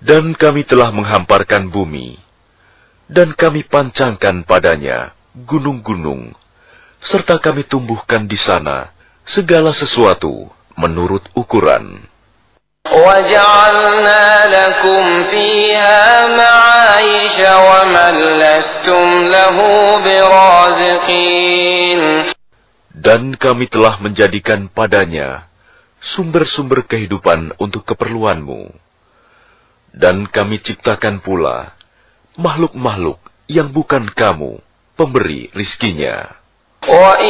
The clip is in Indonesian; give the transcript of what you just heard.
Dan kami telah menghamparkan bumi, dan kami pancangkan padanya gunung-gunung, serta kami tumbuhkan di sana segala sesuatu menurut ukuran. وَجَعَلْنَا لَكُمْ فِيهَا مَعَايِشَ وَمَن لَّسْتُمْ لَهُ بِرَازِقِينَ. Dan kami telah menjadikan padanya sumber-sumber kehidupan untuk keperluanmu. Dan kami ciptakan pula makhluk-makhluk yang bukan kamu pemberi rizkinya.